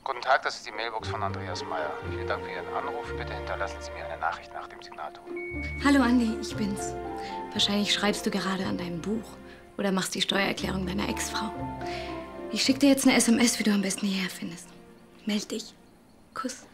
Guten Tag, das ist die Mailbox von Andreas Meyer. Vielen Dank für Ihren Anruf. Bitte hinterlassen Sie mir eine Nachricht nach dem Signalton. Hallo Andi, ich bin's. Wahrscheinlich schreibst du gerade an deinem Buch oder machst die Steuererklärung deiner Ex-Frau. Ich schicke dir jetzt eine SMS, wie du am besten hierher findest. Meld dich. Kuss.